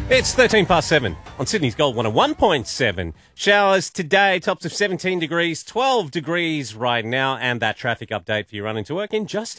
It's 13 past 7 on Sydney's Gold 101.7. Showers today, tops of 17 degrees, 12 degrees right now, and that traffic update for your run into work in just